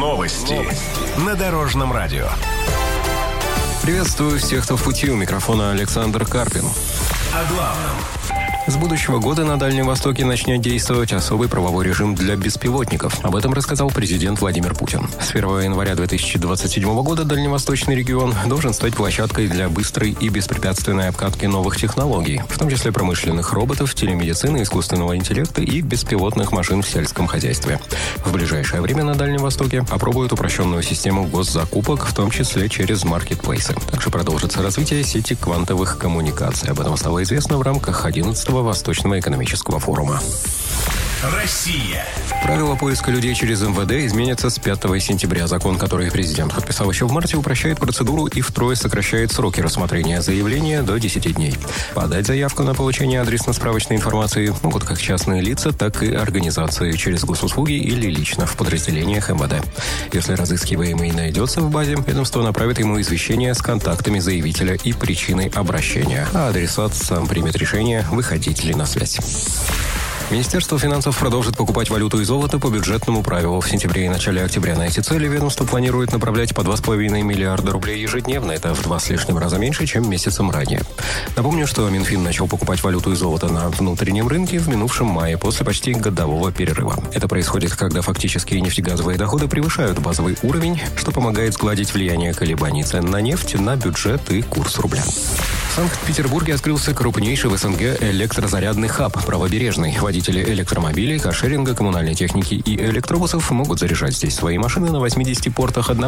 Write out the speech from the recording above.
Новости на Дорожном радио. Приветствую всех, кто в пути. У микрофона Александр Карпин. О главном. С будущего года на Дальнем Востоке начнет действовать особый правовой режим для беспилотников. Об этом рассказал президент Владимир Путин. С 1 января 2027 года Дальневосточный регион должен стать площадкой для быстрой и беспрепятственной обкатки новых технологий, в том числе промышленных роботов, телемедицины, искусственного интеллекта и беспилотных машин в сельском хозяйстве. В ближайшее время на Дальнем Востоке опробуют упрощенную систему госзакупок, в том числе через маркетплейсы. Также продолжится развитие сети квантовых коммуникаций. Об этом стало известно в рамках 11-го Восточного экономического форума. Россия. Правила поиска людей через МВД изменятся с 5 сентября. Закон, который президент подписал еще в марте, упрощает процедуру и втрое сокращает сроки рассмотрения заявления до 10 дней. Подать заявку на получение адресно-справочной информации могут как частные лица, так и организации через госуслуги или лично в подразделениях МВД. Если разыскиваемый найдется в базе, ведомство направит ему извещение с контактами заявителя и причиной обращения, а адресат сам примет решение, выходить ли на связь. Министерство финансов продолжит покупать валюту и золото по бюджетному правилу. В сентябре и начале октября на эти цели ведомство планирует направлять по 2,5 миллиарда рублей ежедневно. Это в 2 с лишним раза меньше, чем месяцем ранее. Напомню, что Минфин начал покупать валюту и золото на внутреннем рынке в минувшем мае после почти годового перерыва. Это происходит, когда фактические нефтегазовые доходы превышают базовый уровень, что помогает сгладить влияние колебаний цен на нефть на бюджет и курс рубля. В Санкт-Петербурге открылся крупнейший в СНГ электрозарядный хаб «Правобережный». Водители электромобилей, каршеринга, коммунальной техники и электробусов могут заряжать здесь свои машины на 80 портах одновременно.